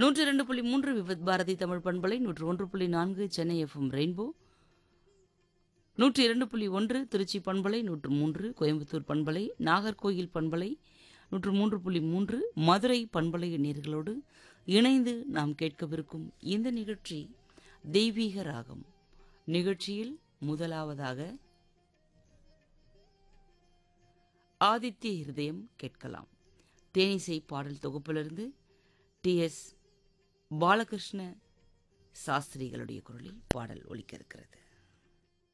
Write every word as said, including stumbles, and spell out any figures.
நூற்றி இரண்டு புள்ளி மூன்று விவித் பாரதி தமிழ் பண்பலை, நூற்று ஒன்று புள்ளி நான்கு சென்னை எஃப்எம் ரெயின்போ, நூற்றி இரண்டு புள்ளி ஒன்று திருச்சி பண்பலை, நூற்று மூன்று கோயம்புத்தூர் பண்பலை, நாகர்கோயில் பண்பலை, நூற்று மூன்று புள்ளி மூன்று மதுரை பண்பலை நேயர்களோடு இணைந்து நாம் கேட்கவிருக்கும் இந்த நிகழ்ச்சி தெய்வீக ராகம். நிகழ்ச்சியில் முதலாவதாக ஆதித்ய ஹிருதயம் கேட்கலாம். தேனிசை பாடல் தொகுப்பிலிருந்து டி எஸ் பாலகிருஷ்ண சாஸ்திரிகளுடைய குரலில் பாடல் ஒலிக்க இருக்கிறது.